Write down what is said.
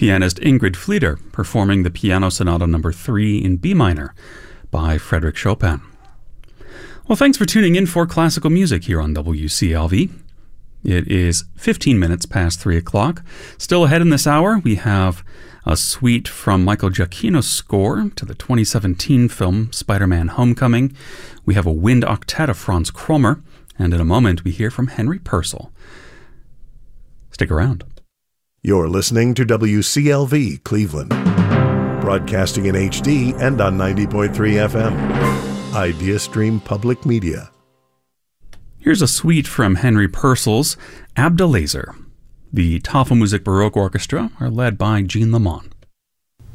pianist Ingrid Flieder performing the Piano Sonata No. 3 in B minor by Frédéric Chopin. Well, thanks for tuning in for classical music here on WCLV. It is 15 minutes past 3 o'clock. Still ahead in this hour, we have a suite from Michael Giacchino's score to the 2017 film Spider-Man Homecoming. We have a wind octet of Franz Kromer, and in a moment we hear from Henry Purcell. Stick around. You're listening to WCLV Cleveland, broadcasting in HD and on 90.3 FM. IdeaStream Public Media. Here's a suite from Henry Purcell's Abdelazer. The Tafelmusik Baroque Orchestra are led by Jean Lamont.